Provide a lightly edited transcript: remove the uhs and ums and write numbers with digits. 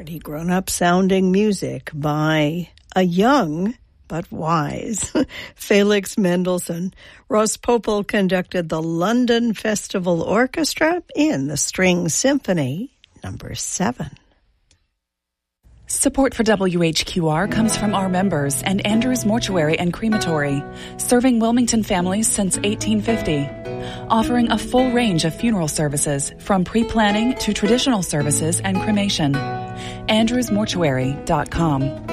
pretty grown-up sounding music by a young but wise Felix Mendelssohn. Ross Popel conducted the London Festival Orchestra in the String Symphony No. 7. Support for WHQR comes from our members and Andrews Mortuary and Crematory, serving Wilmington families since 1850. Offering a full range of funeral services, from pre-planning to traditional services and cremation. AndrewsMortuary.com.